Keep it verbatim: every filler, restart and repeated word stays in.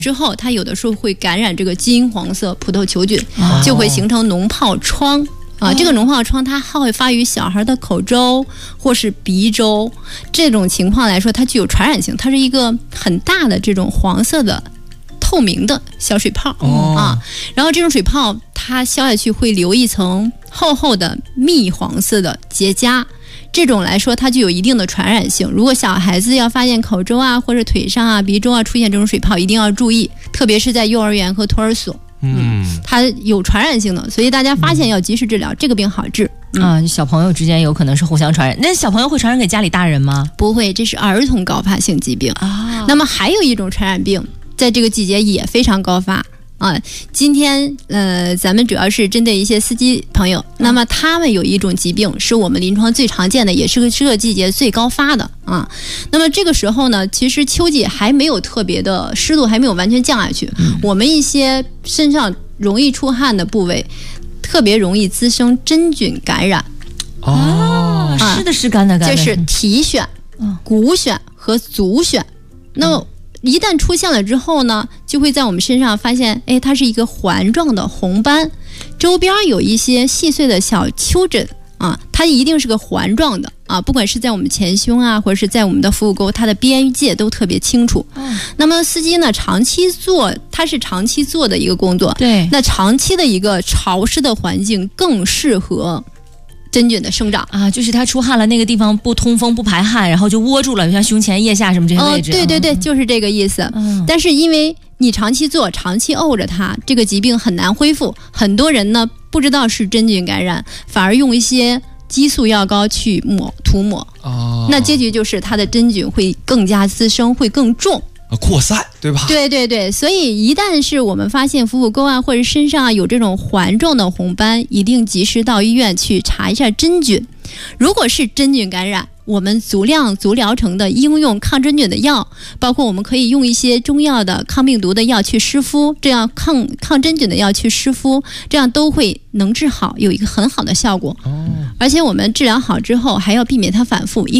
之后，它有的时候会感染这个金黄色葡萄球菌，哦、就会形成脓疱疮。啊，这个脓疱疮它还会发于小孩的口周或是鼻周，这种情况来说，它具有传染性，它是一个很大的这种黄色的透明的小水泡、哦、啊，然后这种水泡它消下去会留一层厚厚的蜜黄色的结痂。这种来说它具有一定的传染性，如果小孩子要发现口周啊或者腿上啊鼻周啊出现这种水泡，一定要注意，特别是在幼儿园和托儿所。嗯，它有传染性的，所以大家发现要及时治疗，嗯、这个病好治。 嗯、啊，小朋友之间有可能是互相传染，那小朋友会传染给家里大人吗？ 不会，这是儿童高发性疾病啊。那么还有一种传染病，在这个季节也非常高发。啊，今天呃，咱们主要是针对一些司机朋友，那么他们有一种疾病是我们临床最常见的，也是个这个季节最高发的啊。那么这个时候呢，其实秋季还没有特别的湿度还没有完全降下去，嗯、我们一些身上容易出汗的部位，特别容易滋生真菌感染。 哦，啊、湿的湿干的干的， 这是体癣、骨癣和足癣。那么。一旦出现了之后呢，就会在我们身上发现，哎，它是一个环状的红斑，周边有一些细碎的小丘疹啊，它一定是个环状的啊，不管是在我们前胸啊，或者是在我们的腹股沟，它的边界都特别清楚。嗯、那么司机呢，长期做，它是长期做的一个工作， 对， 那长期的一个潮湿的环境更适合真菌的生长啊，就是它出汗了，那个地方不通风不排汗，然后就窝住了，像胸前、腋下什么这些位置。 哦，对对对，嗯、就是这个意思。嗯、但是因为你长期做、长期沤着它，这个疾病很难恢复。很多人呢不知道是真菌感染，反而用一些激素药膏去抹涂抹。哦，那结局就是它的真菌会更加滋生，会更重。 扩散，对吧？ 对对对，所以一旦是我们发现腹股沟啊或者身上啊有这种环状的红斑，一定及时到医院去查一下真菌。如果是真菌感染，我们足量足疗程的应用抗真菌的药，包括我们可以用一些中药的抗病毒的药去湿敷，这样抗抗真菌的药去湿敷，这样都会能治好，有一个很好的效果。哦，而且我们治疗好之后还要避免它反复。